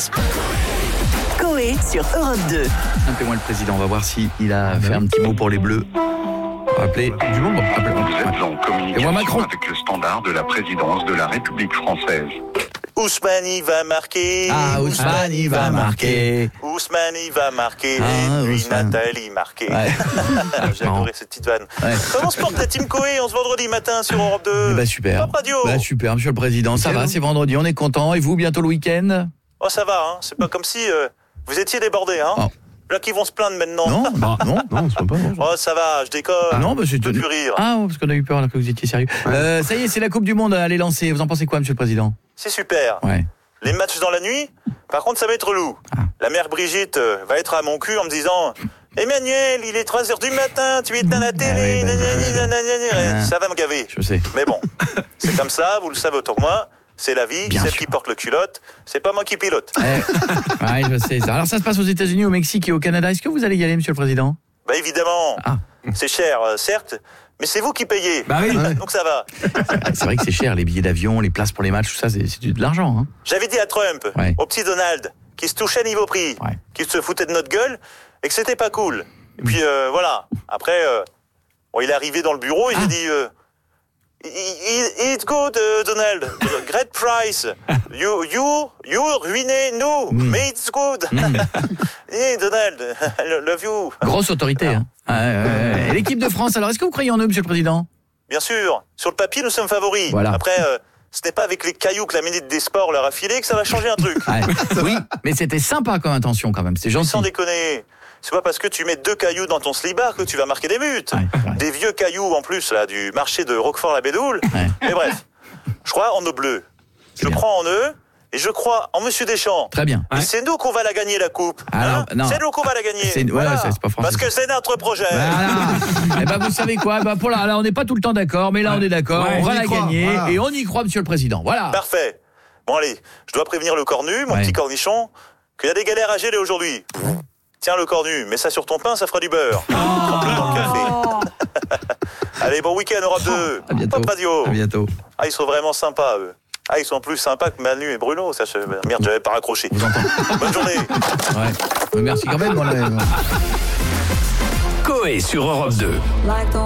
Coé sur Europe 2. Appelez-moi le président, on va voir s'il a fait un petit mot pour les Bleus. On va appeler du monde. Vous êtes en communication Macron. avec le standard de la présidence de la République française. Ousmane va marquer. Ah, Ousmane, il va marquer. Ousmane va marquer. Ah, Et puis Ousmane. Nathalie marquer. Ouais. J'ai adoré cette petite vanne. Ouais. Comment se porte la team Coé en ce vendredi matin sur Europe 2? Bah super. Top Radio. Bah super, monsieur le président. Ça va, c'est vendredi, on est content. Et vous, bientôt le week-end? Oh, ça va, hein. C'est pas comme si vous étiez débordés, hein. Oh. Là qui vont se plaindre maintenant. Non, bah, non. c'est pas bon. Oh, ça va, je déconne. Ah non, bah, c'est Je peux plus rire. Ah, parce qu'on a eu peur alors que vous étiez sérieux. Ça y est, c'est la Coupe du Monde à aller lancer. Vous en pensez quoi, monsieur le président? C'est super. Ouais. Les matchs dans la nuit, par contre, ça va être relou. Ah. La mère Brigitte va être à mon cul en me disant Emmanuel, il est 3h du matin, tu éteins la télé, oui, bah, ça va me gaver. Je sais. Mais bon, c'est comme ça, vous le savez autant que moi, c'est la vie, Bien celle sûr. qui porte le culotte, c'est pas moi qui pilote. Ouais, je sais ça. Alors ça se passe aux États-Unis, au Mexique et au Canada. Est-ce que vous allez y aller, monsieur le président? Bah évidemment, Ah. c'est cher, certes, mais c'est vous qui payez. Bah oui. Donc ça va. C'est vrai que c'est cher, les billets d'avion, les places pour les matchs, tout ça, c'est de l'argent. Hein. J'avais dit à Trump, Ouais. au petit Donald, qui se touchait niveau prix, Ouais. qui se foutait de notre gueule, et que c'était pas cool. Et puis voilà, après, bon, il est arrivé dans le bureau et j'ai dit It's good, Donald, great price. You ruinez nous, mais it's good. Hey, Donald, I love you. Grosse autorité. Hein. Et l'équipe de France, alors est-ce que vous croyez en eux, monsieur le président? Bien sûr, sur le papier, nous sommes favoris. Voilà. Après, ce n'est pas avec les cailloux que la ministre des Sports leur a filé que ça va changer un truc. Ouais. Oui, mais c'était sympa comme intention quand même, c'est gentil. Sans déconner. C'est pas parce que tu mets 2 cailloux dans ton slibard que tu vas marquer des buts. Ouais. Des vieux cailloux en plus là du marché de Roquefort-la-Bédoule. Ouais. Mais bref, je crois en nos bleus. Je bien. crois en eux et je crois en Monsieur Deschamps. Très bien. Et c'est nous qu'on va la gagner la coupe. Alors, non. C'est nous qu'on va la gagner. C'est- ouais, c'est pas français. Parce que c'est notre projet. Voilà. Et ben vous savez quoi? Pour là, on n'est pas tout le temps d'accord, mais là on est d'accord. Ouais, on va on y la croit, gagner voilà. et on y croit, monsieur le président. Voilà. Parfait. Bon allez, je dois prévenir le cornu, mon Ouais. petit cornichon, qu'il y a des galères à gérer aujourd'hui. Tiens le cornu, mets ça sur ton pain, ça fera du beurre. Trempe-le dans le café. Allez, bon week-end Europe 2. À bientôt. Pop Radio. À bientôt. Ah, ils sont vraiment sympas, eux. Ah, ils sont plus sympas que Manu et Bruno. Ça, merde, j'avais pas raccroché. Vous entendez? Bonne journée. Ouais. Merci quand même. Coé sur Europe 2.